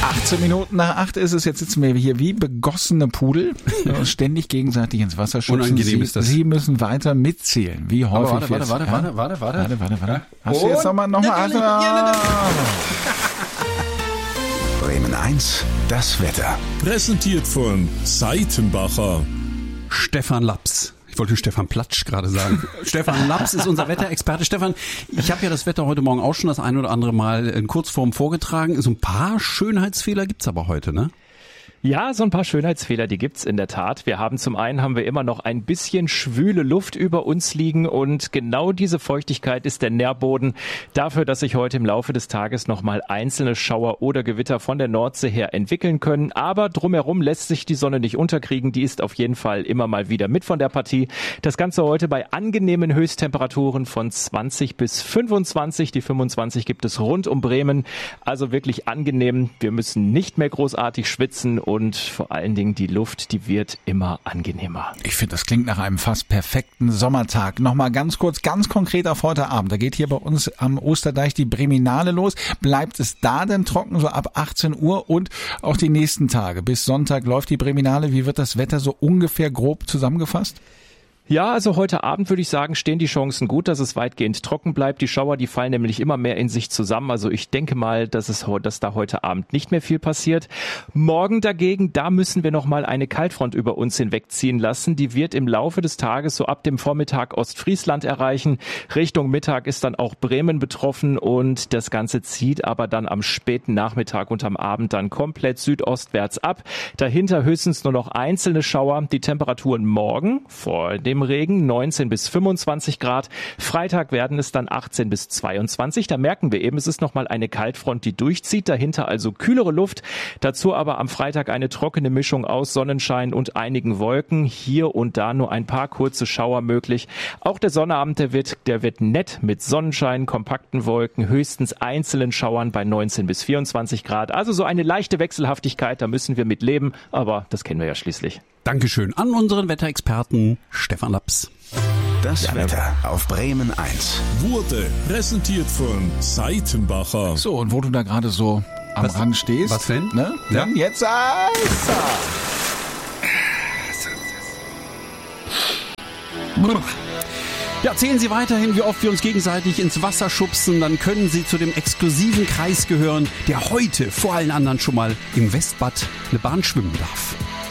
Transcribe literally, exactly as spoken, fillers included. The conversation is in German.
achtzehn Minuten nach acht ist es. Jetzt sitzen wir hier wie begossene Pudel und ständig gegenseitig ins Wasser schubsen. Unangenehm Sie, ist das. Sie müssen weiter mitzählen. Wie häufig warte, wir es- warte, ja? warte, warte, warte, Warte, warte, warte. Ja. Hast du jetzt nochmal, nochmal? Ah. Bremen eins, das Wetter. Präsentiert von Seitenbacher. Stefan Laps. Ich wollte Stefan Platsch gerade sagen. Stefan Laps ist unser Wetterexperte. Stefan, ich habe ja das Wetter heute Morgen auch schon das ein oder andere Mal in Kurzform vorgetragen. So ein paar Schönheitsfehler gibt's aber heute, ne? Ja, so ein paar Schönheitsfehler, die gibt's in der Tat. Wir haben zum einen haben wir immer noch ein bisschen schwüle Luft über uns liegen und genau diese Feuchtigkeit ist der Nährboden dafür, dass sich heute im Laufe des Tages nochmal einzelne Schauer oder Gewitter von der Nordsee her entwickeln können. Aber drumherum lässt sich die Sonne nicht unterkriegen. Die ist auf jeden Fall immer mal wieder mit von der Partie. Das Ganze heute bei angenehmen Höchsttemperaturen von zwanzig bis fünfundzwanzig. Die fünfundzwanzig gibt es rund um Bremen. Also wirklich angenehm. Wir müssen nicht mehr großartig schwitzen. Und vor allen Dingen die Luft, die wird immer angenehmer. Ich finde, das klingt nach einem fast perfekten Sommertag. Nochmal ganz kurz, ganz konkret auf heute Abend. Da geht hier bei uns am Osterdeich die Breminale los. Bleibt es da denn trocken, so ab achtzehn Uhr und auch die nächsten Tage? Bis Sonntag läuft die Breminale. Wie wird das Wetter so ungefähr grob zusammengefasst? Ja, also heute Abend würde ich sagen, stehen die Chancen gut, dass es weitgehend trocken bleibt. Die Schauer, die fallen nämlich immer mehr in sich zusammen. Also ich denke mal, dass es, dass da heute Abend nicht mehr viel passiert. Morgen dagegen, da müssen wir noch mal eine Kaltfront über uns hinwegziehen lassen. Die wird im Laufe des Tages so ab dem Vormittag Ostfriesland erreichen. Richtung Mittag ist dann auch Bremen betroffen und das Ganze zieht aber dann am späten Nachmittag und am Abend dann komplett südostwärts ab. Dahinter höchstens nur noch einzelne Schauer. Die Temperaturen morgen vor dem Regen neunzehn bis fünfundzwanzig Grad. Freitag werden es dann achtzehn bis zweiundzwanzig. Da merken wir eben, es ist nochmal eine Kaltfront, die durchzieht. Dahinter also kühlere Luft. Dazu aber am Freitag eine trockene Mischung aus Sonnenschein und einigen Wolken. Hier und da nur ein paar kurze Schauer möglich. Auch der Sonnabend, der wird, der wird nett mit Sonnenschein, kompakten Wolken, höchstens einzelnen Schauern bei neunzehn bis vierundzwanzig Grad. Also so eine leichte Wechselhaftigkeit, da müssen wir mit leben. Aber das kennen wir ja schließlich. Dankeschön an unseren Wetterexperten Stefan Laps. Das ja, Wetter auf Bremen eins. Wurde präsentiert von Seitenbacher. So, und wo du da gerade so am Was- Rand stehst. was denn? Ne? Ja. Dann jetzt ah, Ja, erzählen Sie weiterhin, wie oft wir uns gegenseitig ins Wasser schubsen. Dann können Sie zu dem exklusiven Kreis gehören, der heute vor allen anderen schon mal im Westbad eine Bahn schwimmen darf.